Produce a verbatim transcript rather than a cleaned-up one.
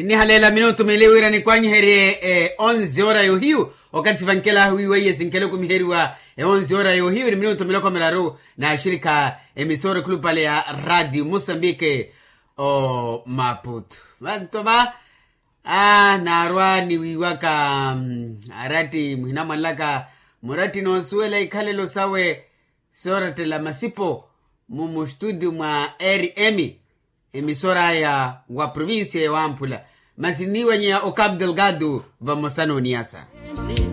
Zini halela minuto melewira ni kwanyi heri eh, onze ora yo hiu. Wakati vankela huiwe ye zinkele kumiheri wa eh, onze ora yo hiu. Ni minuto miloko meraru na shirika emisore klupale ya Radio Mozambique o Maputo. Vantoma ah, narwa ni wiwaka um, arati muhina malaka murati no suela ikalelo sawe sorate la masipo mumu studio mwa R M emisora ya wa provinsia ya Wampula masiniwa nye Okab Delgado va Mosano Niasa.